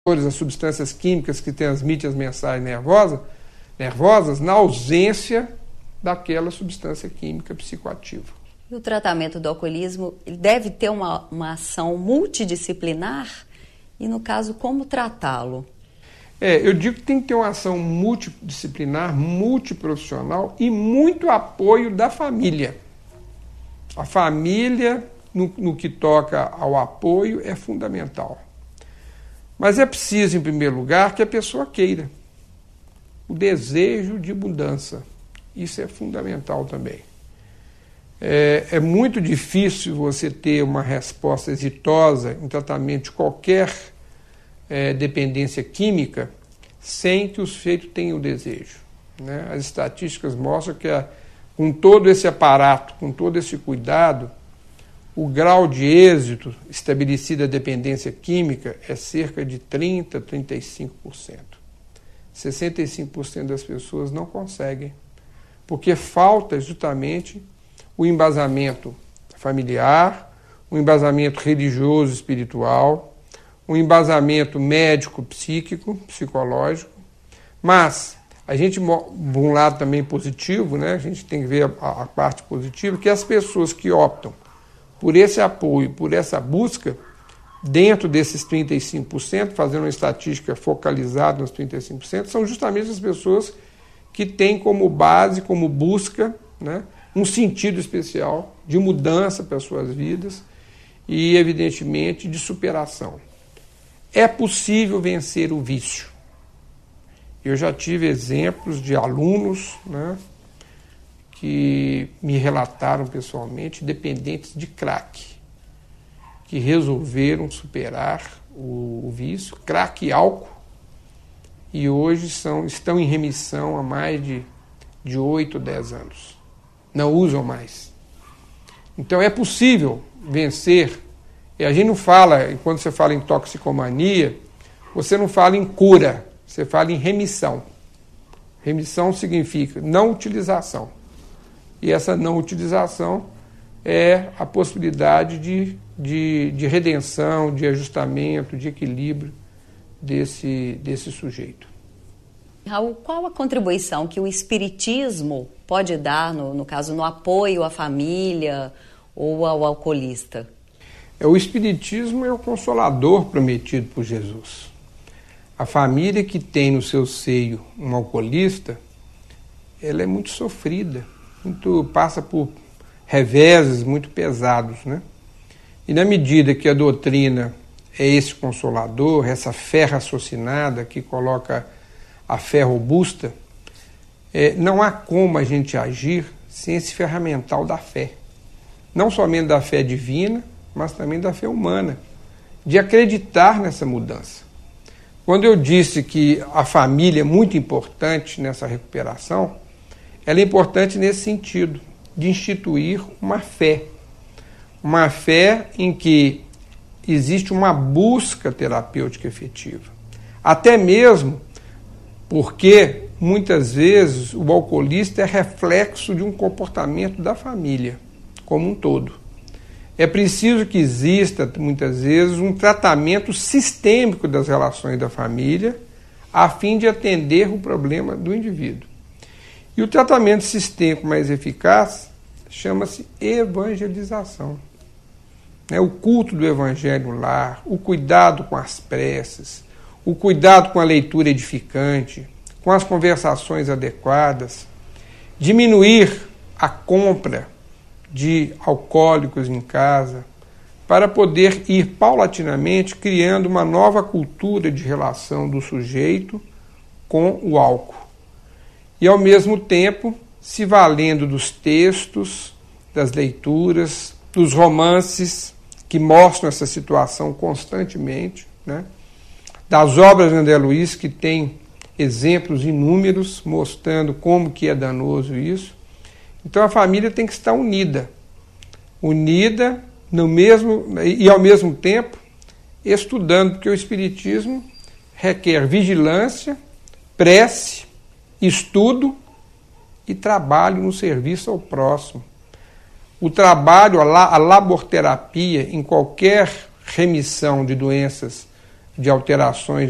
as substâncias químicas que transmitem as mensagens nervosas na ausência daquela substância química psicoativa. E o tratamento do alcoolismo deve ter uma ação multidisciplinar? E, no caso, como tratá-lo? Eu digo que tem que ter uma ação multidisciplinar, multiprofissional e muito apoio da família. A família, no que toca ao apoio, é fundamental. Mas é preciso, em primeiro lugar, que a pessoa queira. O desejo de mudança. Isso é fundamental também. É muito difícil você ter uma resposta exitosa em tratamento de qualquer dependência química sem que o sujeito tenha o desejo, né? As estatísticas mostram que com todo esse aparato, com todo esse cuidado, o grau de êxito estabelecido da dependência química é cerca de 30% a 35%. 65% das pessoas não conseguem, porque falta justamente o embasamento familiar, o embasamento religioso, espiritual, o embasamento médico, psíquico, psicológico. Mas a gente, de um lado também positivo, né, a gente tem que ver a parte positiva, que as pessoas que optam por esse apoio, por essa busca, dentro desses 35%, fazendo uma estatística focalizada nos 35%, são justamente as pessoas que têm como base, como busca, né, um sentido especial de mudança para as suas vidas e, evidentemente, de superação. É possível vencer o vício. Eu já tive exemplos de alunos, né, que me relataram pessoalmente, dependentes de crack, que resolveram superar o vício, crack e álcool, e hoje estão em remissão há mais de 8 ou 10 anos. Não usam mais. Então é possível vencer. E a gente não fala, quando você fala em toxicomania, você não fala em cura, você fala em remissão. Remissão significa não utilização. E essa não utilização é a possibilidade de redenção, de ajustamento, de equilíbrio desse sujeito. Raul, qual a contribuição que o espiritismo pode dar, no caso, no apoio à família ou ao alcoolista? O espiritismo é o consolador prometido por Jesus. A família que tem no seu seio um alcoolista, ela é muito sofrida, passa por reveses muito pesados, né? E na medida que a doutrina é esse consolador, essa fé raciocinada que coloca a fé robusta, não há como a gente agir sem esse ferramental da fé. Não somente da fé divina, mas também da fé humana, de acreditar nessa mudança. Quando eu disse que a família é muito importante nessa recuperação, ela é importante nesse sentido, de instituir uma fé em que existe uma busca terapêutica efetiva. Até mesmo porque, muitas vezes, o alcoolista é reflexo de um comportamento da família como um todo. É preciso que exista, muitas vezes, um tratamento sistêmico das relações da família a fim de atender o problema do indivíduo. E o tratamento sistêmico mais eficaz chama-se evangelização. O culto do evangelho no lar, o cuidado com as preces, o cuidado com a leitura edificante, com as conversações adequadas, diminuir a compra de alcoólicos em casa, para poder ir paulatinamente criando uma nova cultura de relação do sujeito com o álcool. E, ao mesmo tempo, se valendo dos textos, das leituras, dos romances que mostram essa situação constantemente, né? Das obras de André Luiz, que tem exemplos inúmeros mostrando como que é danoso isso. Então a família tem que estar unida no mesmo e ao mesmo tempo estudando, porque o espiritismo requer vigilância, prece, estudo e trabalho no serviço ao próximo. O trabalho, a laborterapia em qualquer remissão de doenças, de alterações